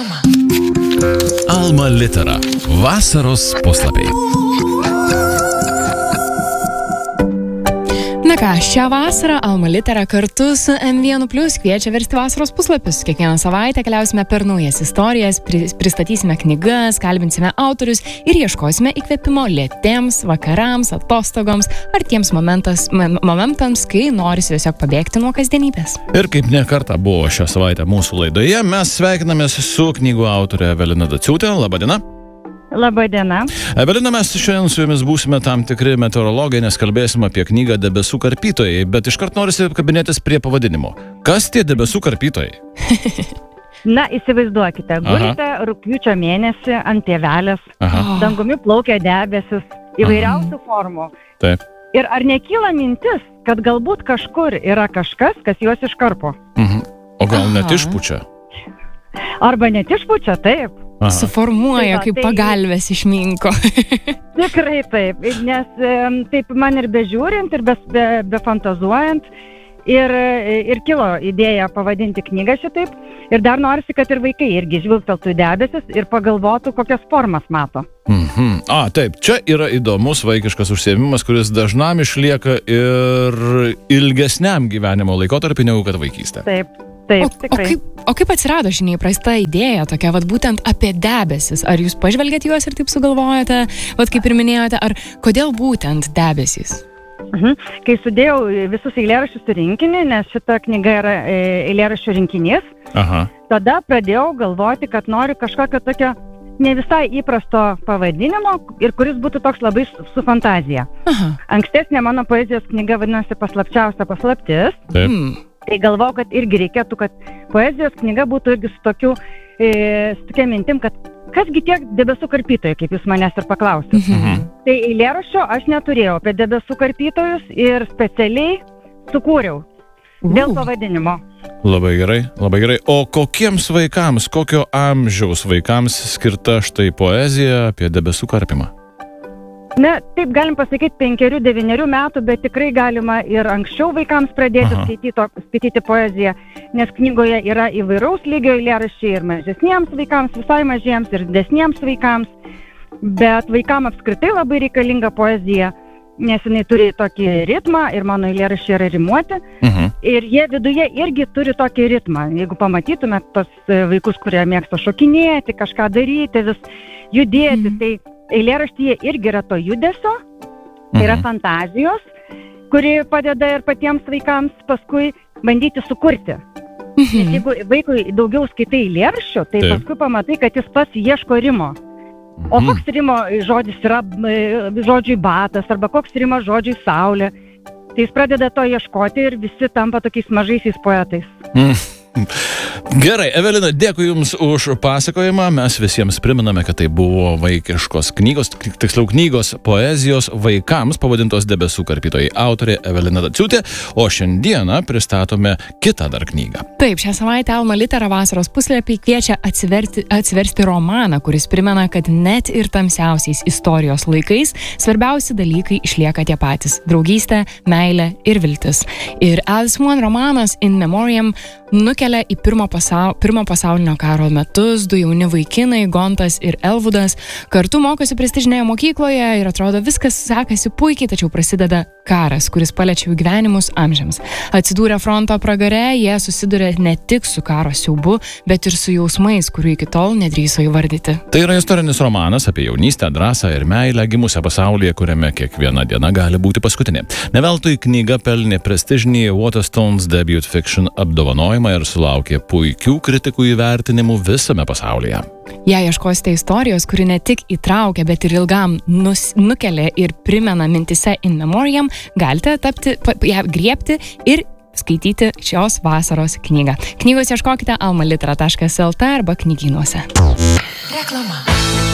Reklama. Alma Litera. Vasaros puslapiai. Na ką, šią vasarą Alma Litera kartu su M1+ kviečia versti vasaros puslapius. Kiekvieną savaitę keliausime per naujas istorijas, pristatysime knygas, kalbinsime autorius ir ieškosime įkvėpimo lėtiems vakarams, atostogoms ar tiems momentams, kai norisi tiesiog pabėgti nuo kasdienybės. Ir kaip ne kartą buvo šią savaitę mūsų laidoje, mes sveikinamės su knygų autorė Evelina Daciūtė. Labadiena. Labadiena. Evelina, mes šiandien su jumis būsime tam tikri meteorologai, nes kalbėsime apie knygą Debesų karpytojai, bet iškart norisi kabinėtis prie pavadinimo. Kas tie debesų karpytojai? Na, įsivaizduokite, gulite rugpjūčio mėnesį ant pievelės, dangumi plaukia debesis įvairiausių formų. Taip. Ir ar nekyla mintis, kad galbūt kažkur yra kažkas, kas juos iškarpo? O gal net išpučia? Arba net išpučia, taip. Suformuoja kaip pagalvės iš minko. Tikrai taip, nes taip man ir bežiūrint, ir befantazuojant, ir kilo idėja pavadinti knygą šitaip. Ir dar norisi, kad ir vaikai irgi žvilgteltų į debesis ir pagalvotų, kokias formas mato. Taip, čia yra įdomus vaikiškas užsiėmimas, kuris dažnam išlieka ir ilgesniam gyvenimo laikotarpiu negu kad vaikystė. Taip. Taip, o kaip atsirado ši neįprasta idėja tokia, būtent apie debesis? Ar jūs pažvelgėte juos ir taip sugalvojate, kaip ir minėjote, ar kodėl būtent debesys? Kai sudėjau visus eilėraščius į rinkinį, nes šita knyga yra eilėraščių rinkinys, tada pradėjau galvoti, kad noriu kažkokio tokio ne visai įprasto pavadinimo ir kuris būtų toks labai su fantazija. Ankstesnė mano poezijos knyga vadinasi Paslapčiausia paslaptis. Taip. Tai galvau, kad irgi reikėtų, kad poezijos knyga būtų irgi su tokia mintim, kad kasgi tiek debesų karpytojai, kaip jūs manęs ir paklausėt. Tai eilėraščio aš neturėjau apie debesų karpytojus ir specialiai sukūriau dėl pavadinimo. Labai gerai. O kokiems vaikams, kokio amžiaus vaikams skirta štai poezija apie debesų karpimą? Na, taip galim pasakyti 5-9 metų, bet tikrai galima ir anksčiau vaikams pradėti skaityti poeziją, nes knygoje yra įvairaus lygio eilėraščiai ir mažesniems vaikams, visai mažiems ir didesniems vaikams, bet vaikams apskritai labai reikalinga poezija, nes jinai turi tokį ritmą ir mano eilėraščiai yra rimuoti ir jie viduje irgi turi tokį ritmą. Jeigu pamatytumėt tos vaikus, kurie mėgsta šokinėti, kažką daryti, vis judėti, tai eilėraštyje irgi yra to judesio, tai yra fantazijos, kuri padeda ir patiems vaikams paskui bandyti sukurti. Nes jeigu vaikui daugiau skaitai eilėraščių, tai paskui pamatai, kad jis pats ieško rimo. O koks rimo žodis yra žodžiui batas, arba koks rimo žodžiui saulė, tai jis pradeda to ieškoti ir visi tampa tokiais mažaisiais poetais. Gerai, Evelina, dėkui Jums už pasakojimą. Mes visiems priminame, kad tai buvo vaikiškos knygos, tiksliau knygos poezijos vaikams pavadintos Debesų karpytojai autorė Evelina Daciūtė, o šiandieną pristatome kitą dar knygą. Taip, šią savaitę Alma Litera vasaros puslapiai kviečia atsiversti romaną, kuris primena, kad net ir tamsiausiais istorijos laikais svarbiausi dalykai išlieka tie patys – draugystė, meilė ir viltis. Ir Alice Munn romanas In Memoriam nukelia į pirmo pasaulinio karo metus. Du jauni vaikinai, Gontas ir Elvudas, kartu mokosi prestižinėje mokykloje ir atrodo viskas sekasi puikiai, tačiau prasideda karas, kuris paliečia jų gyvenimus amžiams. Atsidūrę fronto pragare, jie susiduria ne tik su karo siaubu, bet ir su jausmais, kurių iki tol nedrįso įvardyti. Tai yra istorinis romanas apie jaunystę, drąsą ir meilę gimusią pasaulyje, kuriame kiekviena diena gali būti paskutinė. Ne veltui knyga pelnė prestižinį Waterstones Debut Fiction apdovanojimą ir sulaukė puikių kritikų įvertinimų visame pasaulyje. Jei ieškosite istorijos, kuri ne tik įtraukia, bet ir ilgam nukelia ir primena mintise In Memoriam, galite ją griebti ir skaityti šios vasaros knygą. Knygos ieškokite almalitera.lt arba knygynuose. Reklama.